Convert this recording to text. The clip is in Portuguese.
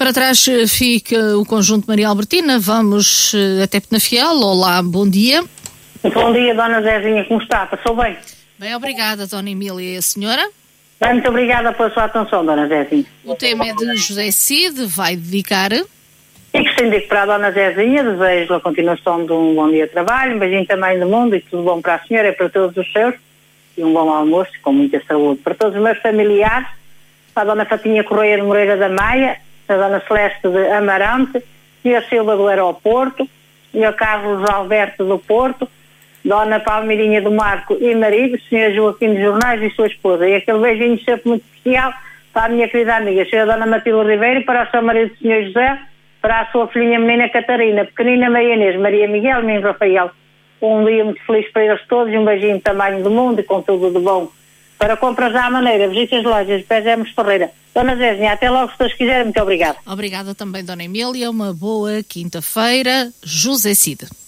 Para trás fica o conjunto Maria Albertina. Vamos até Penafiel. Olá, bom dia. Bom dia, Dona Zezinha, como está? Passou bem? Bem, obrigada, Dona Emília. E a senhora? Bem, muito obrigada pela sua atenção, Dona Zezinha. O tema é de José Cid, vai dedicar... E que estendo para a Dona Zezinha, desejo a continuação de um bom dia de trabalho, um beijinho também do mundo e tudo bom para a senhora e para todos os seus, e um bom almoço com muita saúde. Para todos os meus familiares, para a Dona Fatinha Correia de Moreira da Maia, a Dona Celeste de Amarante, e a Silva do Aeroporto, e a Carlos Alberto do Porto, Dona Palmeirinha do Marco e marido, Sr. Joaquim dos Jornais e sua esposa. E aquele beijinho sempre muito especial para a minha querida amiga, a Sra. Dona Matilde Ribeiro, para o seu marido, Sr. José, para a sua filhinha menina Catarina, pequenina Maria Inês, Maria Miguel, menino Rafael. Um dia muito feliz para eles todos e um beijinho tamanho do mundo e com tudo de bom. Para compras à maneira, visite as lojas, Pezemos Ferreira. Dona Zezinha, até logo se Deus quiser, muito obrigada. Obrigada também, Dona Emília. Uma boa quinta-feira. José Cid.